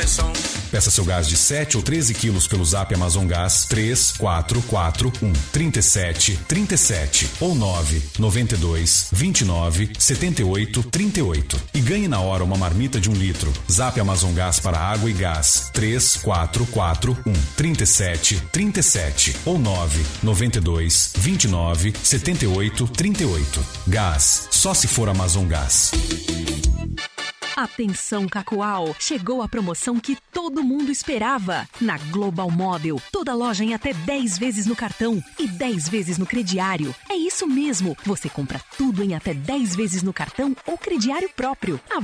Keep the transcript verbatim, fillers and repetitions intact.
pressão. Peça seu gás de sete ou treze quilos pelo Zap Amazon Gás três quatro quatro um, três sete três sete ou nove nove dois, vinte e nove, setenta e oito, trinta e oito. E ganhe na hora uma marmita de um litro. Zap Amazon Gás para água e gás três quatro quatro um, três sete três sete ou nove nove dois, vinte e nove, setenta e oito, trinta e oito. Gás, só se for Amazon Gás. Atenção, Cacoal! Chegou a promoção que todo mundo esperava. Na Global Móvel, toda loja em até dez vezes no cartão e dez vezes no crediário. É isso mesmo, você compra tudo em até dez vezes no cartão ou crediário próprio.